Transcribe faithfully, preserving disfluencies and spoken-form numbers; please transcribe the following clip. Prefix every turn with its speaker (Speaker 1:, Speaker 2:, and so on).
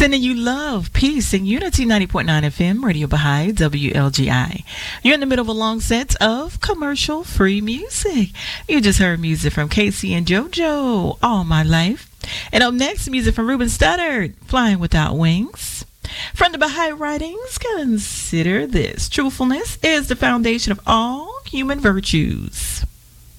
Speaker 1: Sending you love, peace, and unity. Ninety point nine F M, Radio Baha'i, W L G I. You're in the middle of a long set of commercial-free music. You just heard music from Casey and JoJo, All My Life. And up next, music from Ruben Studdard, Flying Without Wings. From the Baha'i writings, consider this: truthfulness is the foundation of all human virtues.